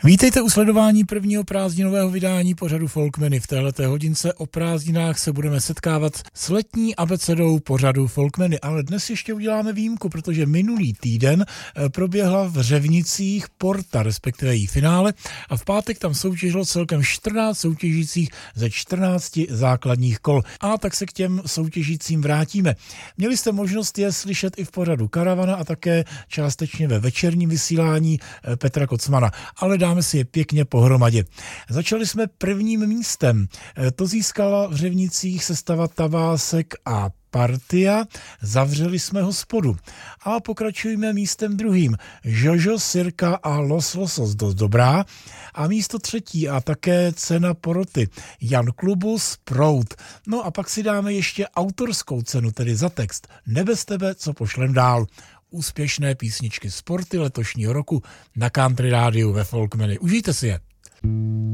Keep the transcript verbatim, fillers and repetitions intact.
Vítejte u sledování prvního prázdninového vydání pořadu Folkmeny. V téhleté hodince o prázdninách se budeme setkávat s letní abecedou pořadu Folkmeny, ale dnes ještě uděláme výjimku, protože minulý týden proběhla v Řevnicích Porta, respektive její finále, a v pátek tam soutěžilo celkem čtrnáct soutěžících ze čtrnácti základních kol. A tak se k těm soutěžícím vrátíme. Měli jste možnost je slyšet i v pořadu Karavana a také částečně ve večerním vysílání Petra Kocmana, ale dáme si je pěkně pohromadě. Začali jsme prvním místem. To získala v Řevnicích sestava Tavásek a Partia, zavřeli jsme hospodu. A pokračujeme místem druhým. Jojo, Sirka a Los Losos, dost dobrá. A místo třetí a také cena poroty. Jan Klubus, Proud. No a pak si dáme ještě autorskou cenu, tedy za text Nebez tebe, co pošlem dál. Úspěšné písničky sporty letošního roku na Country Rádiu ve Folkmeny. Užijte si je.